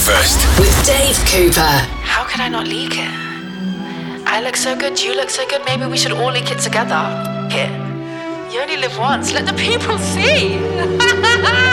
Breakfast with Dave Cooper. How could I not leak it? I look so good, you look so good, maybe we should all leak it together. It. You only live once, let the people see.